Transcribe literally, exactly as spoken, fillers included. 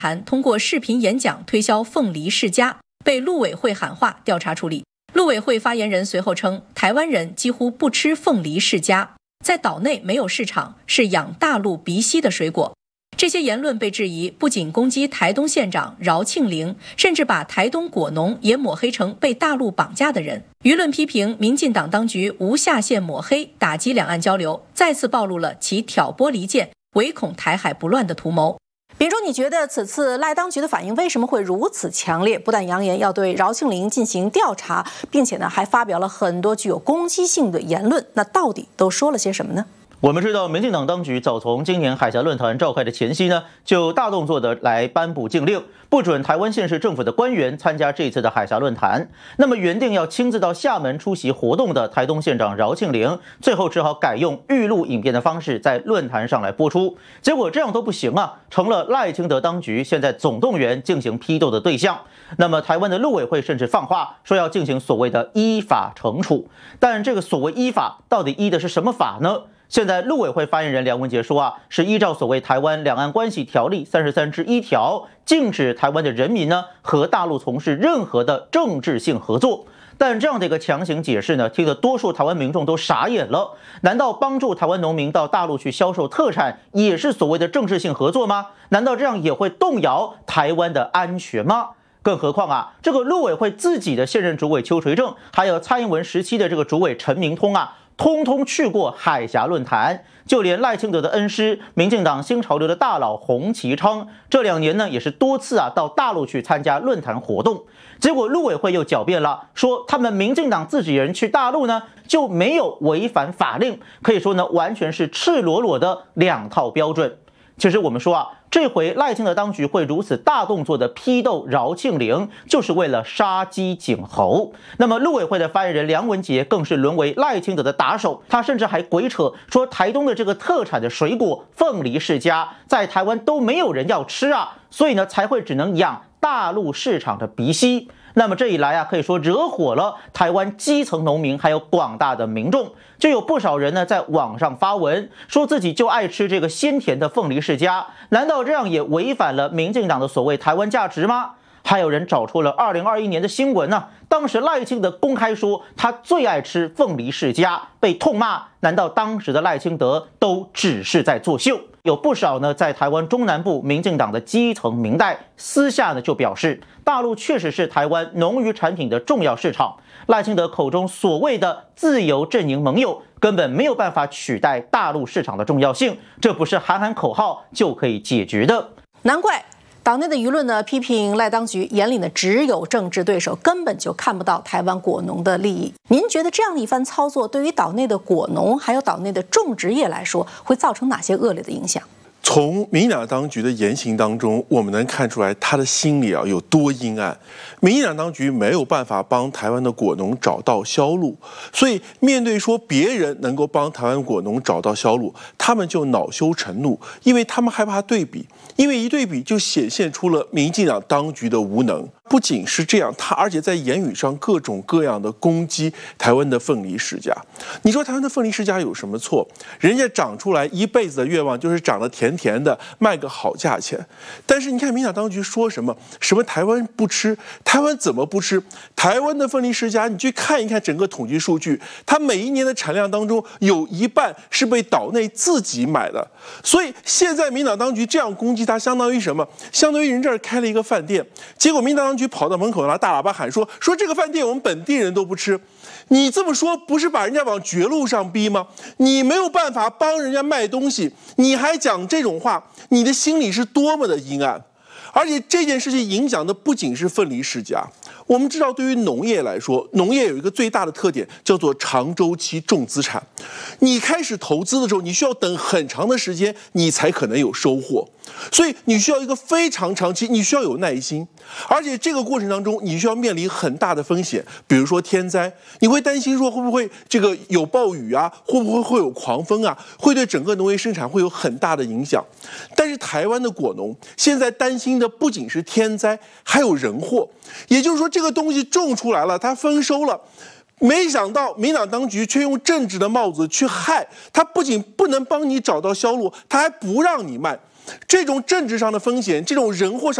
谈通过视频演讲推销凤梨世家，被陆委会喊话调查处理。陆委会发言人随后称，台湾人几乎不吃凤梨世家，在岛内没有市场，是养大陆鼻息的水果。这些言论被质疑，不仅攻击台东县长饶庆龄，甚至把台东果农也抹黑成被大陆绑架的人。舆论批评民进党当局无下限抹黑，打击两岸交流，再次暴露了其挑拨离间、唯恐台海不乱的图谋。 秉忠，你觉得此次赖当局的反应为什么会如此强烈？不但扬言要对饶庆龄进行调查，并且呢还发表了很多具有攻击性的言论，那到底都说了些什么呢？ 我们知道，民进党当局早从今年海峡论坛召开的前夕呢，就大动作的来颁布禁令，不准台湾县市政府的官员参加这次的海峡论坛。那么原定要亲自到厦门出席活动的台东县长饶庆龄，最后只好改用预录影片的方式在论坛上来播出。结果这样都不行啊，成了赖清德当局现在总动员进行批斗的对象。那么台湾的陆委会甚至放话说要进行所谓的依法惩处，但这个所谓依法到底依的是什么法呢？现在陆委会发言人梁文杰说啊，是依照所谓台湾两岸关系条例三十三之一条，禁止台湾的人民呢和大陆从事任何的政治性合作。但这样的一个强行解释呢，听得多数台湾民众都傻眼了。难道帮助台湾农民到大陆去销售特产也是所谓的政治性合作吗？难道这样也会动摇台湾的安全吗？更何况啊，这个陆委会自己的现任主委邱垂正，还有蔡英文时期的这个主委陈明通啊，通通去过海峡论坛，就连赖清德的恩师、民进党新潮流的大佬洪启昌，这两年呢也是多次啊到大陆去参加论坛活动。结果陆委会又狡辩了，说他们民进党自己人去大陆呢就没有违反法令，可以说呢完全是赤裸裸的两套标准。其实我们说啊，这回赖清德当局会如此大动作的批斗饶庆龄，就是为了杀鸡儆猴。那么陆委会的发言人梁文杰更是沦为赖清德的打手，他甚至还鬼扯说台东的这个特产的水果凤梨世家，在台湾都没有人要吃啊，所以呢才会只能养大陆市场的鼻息。那么这一来啊，可以说惹火了台湾基层农民还有广大的民众，就有不少人呢在网上发文说自己就爱吃这个鲜甜的凤梨世家，难道这样也违反了民进党的所谓台湾价值吗？还有人找出了二零二一年的新闻呢、啊，当时赖清德公开说他最爱吃凤梨世家，被痛骂。难道当时的赖清德都只是在作秀？有不少呢在台湾中南部民进党的基层民代私下呢就表示，大陆确实是台湾农渔产品的重要市场，赖清德口中所谓的自由阵营盟友根本没有办法取代大陆市场的重要性，这不是喊喊口号就可以解决的。 难怪岛内的舆论呢批评赖当局眼里呢只有政治对手，根本就看不到台湾果农的利益。您觉得这样的一番操作对于岛内的果农还有岛内的种植业来说会造成哪些恶劣的影响？ 从民进党当局的言行当中，我们能看出来他的心里啊有多阴暗。民进党当局没有办法帮台湾的果农找到销路，所以面对说别人能够帮台湾果农找到销路，他们就恼羞成怒，因为他们害怕对比，因为一对比就显现出了民进党当局的无能。不仅是这样，他而且在言语上各种各样的攻击台湾的凤梨世家。你说台湾的凤梨世家有什么错？人家长出来一辈子的愿望就是长得甜甜的，卖个好价钱。但是你看民进党当局说什么？什么台湾不吃？台湾怎么不吃？台湾的凤梨世家，你去看一看整个统计数据，它每一年的产量当中有一半是被岛内自己买的。所以现在民进党当局这样攻击它，相当于什么？相当于人这儿开了一个饭店，结果民进党当局跑到门口拿大喇叭喊说说这个饭店我们本地人都不吃。你这么说不是把人家往绝路上逼吗？你没有办法帮人家卖东西，你还讲这种话，你的心里是多么的阴暗。而且这件事情影响的不仅是凤梨世家，我们知道对于农业来说，农业有一个最大的特点叫做长周期重资产。你开始投资的时候，你需要等很长的时间，你才可能有收获。所以你需要一个非常长期，你需要有耐心，而且这个过程当中你需要面临很大的风险，比如说天灾，你会担心说会不会这个有暴雨啊，会不会会有狂风啊，会对整个农业生产会有很大的影响。但是台湾的果农现在担心的不仅是天灾，还有人祸，也就是说这个东西种出来了，它丰收了，没想到民党当局却用政治的帽子去害他，不仅不能帮你找到销路，他还不让你卖。 这种政治上的风险，这种人祸上。